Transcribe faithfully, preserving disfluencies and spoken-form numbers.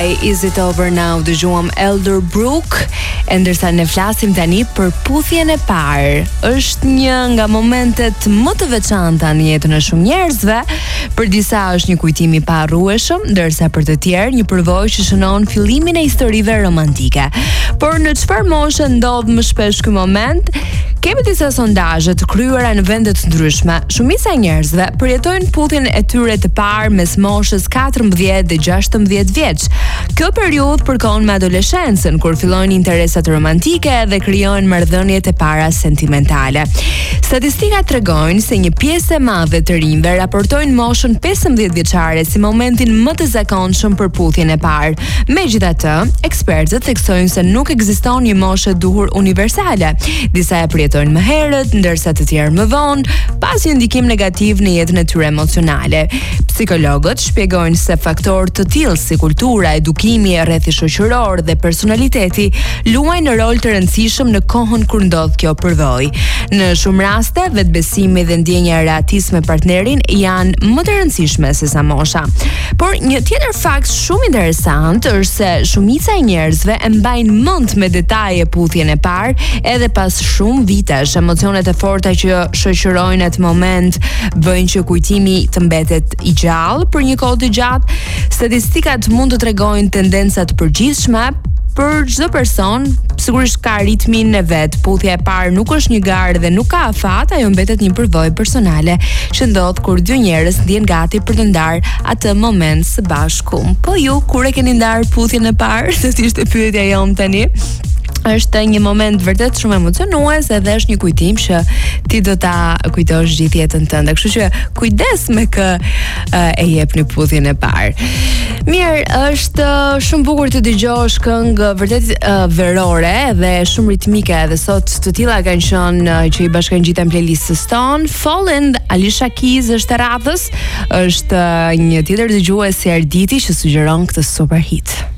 këngëtaj Is It Over Now dëgjuam Elderbrook, e ndërsa ne flasim tani për puthjen e parë. Është një nga momentet më të veçanta në jetën e shumë njerëzve. Për disa është një kujtim i paharrueshëm, ndërsa për të tjerë një përvojë që shënon fillimin e historive romantike. Por në çfarë moshe ndodh më shpesh ky moment? Kemi disa sondazhe të kryera në vende të ndryshme. Shumica e njerëzve përjetojnë puthjen e tyre të parë mes moshës katërmbëdhjetë dhe gjashtëmbëdhjetë vjeç. Kjo periudhë përkon me adoleshencën, kur fillojnë interesat romantike dhe krijojnë marrëdhëniet e para sentimentale. Statistikat tregojnë se një pjesë e madhe të rinjve raportojnë moshën pesëmbëdhjetë vjeçare si momentin më të zakonshëm për puthjen e parë. Megjithatë, ekspertët theksojnë se nuk ekziston një moshë duhur universale. Disa e përjetojnë më herët, ndërsa të tjerë më vonë, pas një ndikim negativ në jetën e tyre emocionale. Psikologët shpjegojnë se faktorë të tillë si kultura, edukimi, rrethi shoqëror dhe personaliteti luajnë rol të rëndësishëm në kohën kur ndodh kjo përvojë. Në shumë raste, vetbesimi dhe ndjenja e rehatisë me partnerin janë më të rëndësishme se sa mosha. Por një tjetër fakt shumë interesant është se shumica e njerëzve e mbajnë mend me detaje puthjen e parë edhe pas shumë vitesh. Emocionet e forta që shoqërojnë atë moment bëjnë që kujtimi të mbetet i gjallë për një kohë të gjatë. Statistikat mund të tregojnë tendenca të përgjithshme për çdo person, sigurisht ka ritmin e vet. Puthja e parë nuk është një garë dhe nuk ka afat, ajo mbetet një përvojë personale që ndodh kur dy njerëz ndjen gati për të ndarë atë moment së bashku. Po ju, kur e keni ndarë puthjen e parë? Se si ishte pyetja jon tani. Është një moment vërtet shumë emocionues edhe është një kujtim që ti do ta kujtosh gjithë jetën tënde. Kështu që kujdes me kë uh, e jep në puthjen e parë. Mirë, është uh, shumë bukur të dëgjosh këngë vërtet uh, verore dhe shumë ritmike, dhe sot të tilla kanë qenë uh, që i bashkangjiten playlistës ton. Fallen, Alicia Keys është e radhës, është uh, një tjetër dëgjues si Arditi që sugjeron këtë super hit.